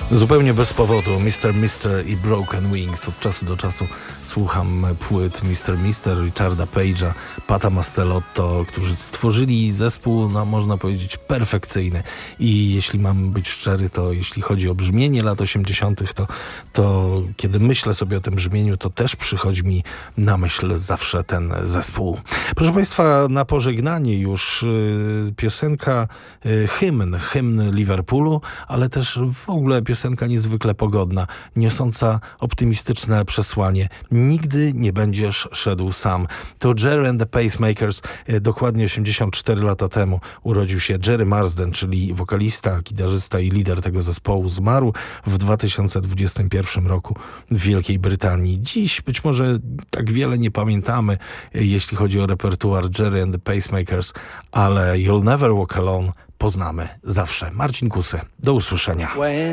Zupełnie bez powodu Mr. i Broken Wings. Od czasu do czasu słucham płyt Mr. Richarda Page'a, Pata Mastelotto, którzy stworzyli zespół, no można powiedzieć, perfekcyjny. I jeśli mam być szczery, to jeśli chodzi o brzmienie lat 80., to kiedy myślę sobie o tym brzmieniu, to też przychodzi mi na myśl zawsze ten zespół. Proszę Państwa, na pożegnanie już piosenka, hymn Liverpoolu, ale też w ogóle piosenka niezwykle pogodna, niosąca optymistyczne przesłanie. Nigdy nie będziesz szedł sam. To Jerry and the Pacemakers. Dokładnie 84 lata temu urodził się Jerry Marsden, czyli wokalista, gitarzysta i lider tego zespołu. Zmarł w 2021 roku w Wielkiej Brytanii. Dziś być może tak wiele nie pamiętamy, jeśli chodzi o repertuar Jerry and the Pacemakers, ale You'll Never Walk Alone poznamy zawsze. Marcin Kusy, do usłyszenia.